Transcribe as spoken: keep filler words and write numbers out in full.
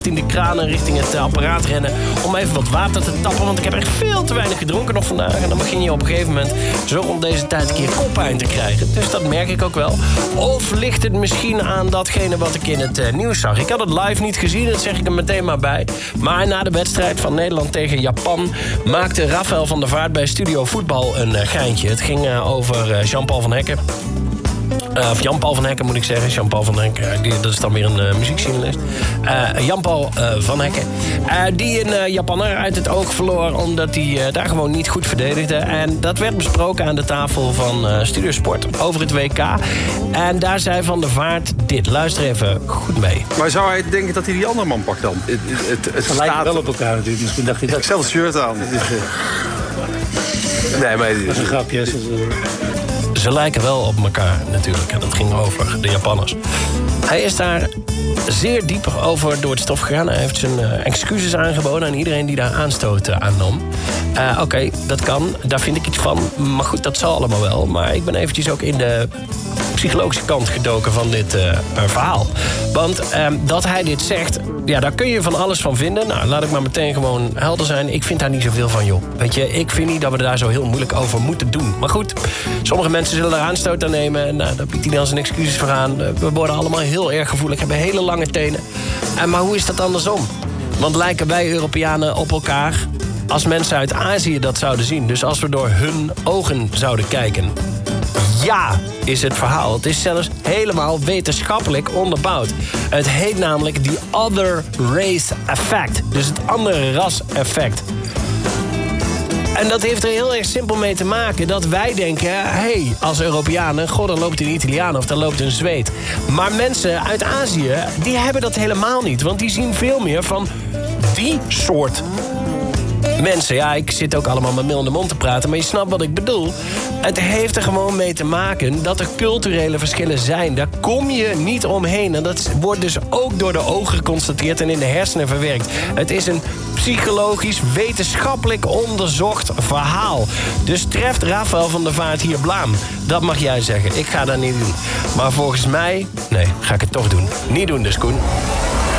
in de kranen richting het apparaat rennen om even wat water te tappen, want ik heb echt veel te weinig gedronken nog vandaag. En dan begin je op een gegeven moment zo rond deze tijd een keer koppijn te krijgen. Dus dat merk ik ook wel. Of ligt het misschien aan datgene wat ik in het uh, nieuws zag? Ik had het live niet gezien, dat zeg ik er meteen maar bij. Maar na de wedstrijd van Nederland tegen Japan maakte Rafael van der Vaart bij Studio Voetbal een uh, geintje. Het ging uh, over uh, Jean-Paul van Hekken. Uh, of Jan-Paul van Hekken moet ik zeggen. Jean-Paul van Hekken, die, dat is dan weer een uh, muziekjournalist. Uh, Jan-Paul uh, van Hekken. Uh, die een uh, Japanner uit het oog verloor omdat hij uh, daar gewoon niet goed verdedigde. En dat werd besproken aan de tafel van uh, Studio Sport over het W K. En daar zei Van der Vaart dit. Luister even goed mee. Maar zou hij denken dat hij die andere man pakt dan? Het, het, het Ze lijken wel op elkaar natuurlijk. Misschien dacht hij dat. Hetzelfde shirt aan. Nee, maar... Dat is een grapje. Ze lijken wel op elkaar natuurlijk. En dat ging over de Japanners. Hij is daar zeer diep over door het stof gegaan. Hij heeft zijn uh, excuses aangeboden aan iedereen die daar aanstoot uh, aan nam. Uh, Oké, okay, dat kan. Daar vind ik iets van. Maar goed, dat zal allemaal wel. Maar ik ben eventjes ook in de psychologische kant gedoken van dit uh, verhaal. Want uh, dat hij dit zegt, ja, daar kun je van alles van vinden. Nou, laat ik maar meteen gewoon helder zijn. Ik vind daar niet zoveel van, joh. Weet je, ik vind niet dat we daar zo heel moeilijk over moeten doen. Maar goed, sommige mensen zullen er aanstoot aan nemen. Nou, daar biedt hij dan zijn excuses voor aan. We worden allemaal heel erg gevoelig, hebben hele lange tenen. En maar hoe is dat andersom? Want lijken wij Europeanen op elkaar als mensen uit Azië dat zouden zien? Dus als we door hun ogen zouden kijken. Ja, is het verhaal. Het is zelfs helemaal wetenschappelijk onderbouwd. Het heet namelijk the other race effect. Dus het andere ras effect. En dat heeft er heel erg simpel mee te maken dat wij denken, hé, hey, als Europeanen, goh, dan loopt een Italiaan of dan loopt een Zweed. Maar mensen uit Azië, die hebben dat helemaal niet. Want die zien veel meer van die soort mensen. Ja, ik zit ook allemaal met mil in de mond te praten, maar je snapt wat ik bedoel. Het heeft er gewoon mee te maken dat er culturele verschillen zijn. Daar kom je niet omheen. En dat wordt dus ook door de ogen geconstateerd en in de hersenen verwerkt. Het is een psychologisch, wetenschappelijk onderzocht verhaal. Dus treft Rafael van der Vaart hier blaam. Dat mag jij zeggen. Ik ga dat niet doen. Maar volgens mij, nee, ga ik het toch doen. Niet doen dus, Koen.